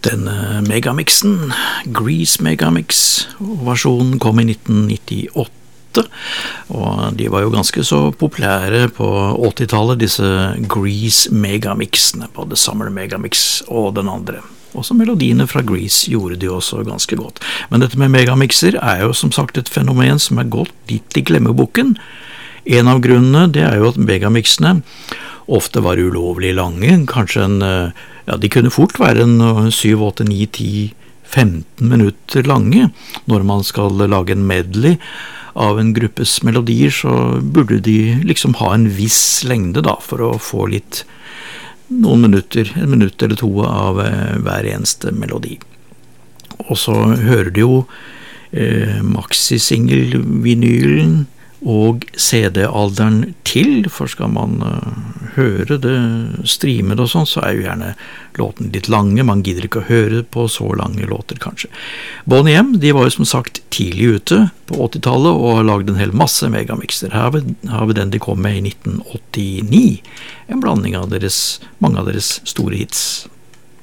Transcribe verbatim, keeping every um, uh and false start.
Denne megamixen, Grease Megamix, versjonen kom i nitten nittiåtte, og de var jo ganske så populære på åttitallet, disse Grease Megamixene, både Summer Megamix og den andre. Også melodiene fra Grease gjorde de også ganske godt. Men dette med megamixer er jo som sagt et fenomen som er gått litt i glemmeboken. En av grunnene det er jo at megamixene ofte var ulovlig lange, kanskje en, ja, de kunne fort være en syv, åtte, ni, ti, femten minutter lange. Når man skal lage en medley av en gruppes melodier, så burde de liksom ha en viss lengde da, for å få litt, noen minutter, en minutt eller to av hver eneste melodi. Og så hører du jo eh, maxi-single-vinylen og C D-alderen til, for skal man uh, høre det streamet og sånn, så er jo gjerne låten litt lange, man gidder ikke å høre på så lange låter kanskje. Boney M, de var jo som sagt tidlig ute på åttitallet og har laget en hel masse megamixer. Her har vi, har vi den de kom med i nitten åttini, en blanding av deres, mange av deres store hits.